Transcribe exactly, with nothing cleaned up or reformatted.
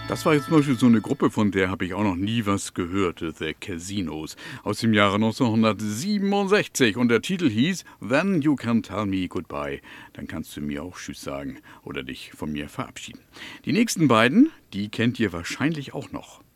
Das war jetzt zum Beispiel so eine Gruppe, von der habe ich auch noch nie was gehört, The Casinos, aus dem Jahre neunzehnhundertsiebenundsechzig. Und der Titel hieß Then You Can Tell Me Goodbye. Dann kannst du mir auch Tschüss sagen oder dich von mir verabschieden. Die nächsten beiden, die kennt ihr wahrscheinlich auch noch.